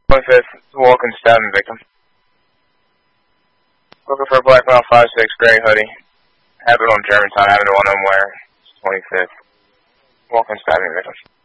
25th, walk-in stabbing victim. Looking for a black male, 5'6", gray hoodie. Habit on Germantown Avenue on Unware. 25th. Walk-in stabbing victim.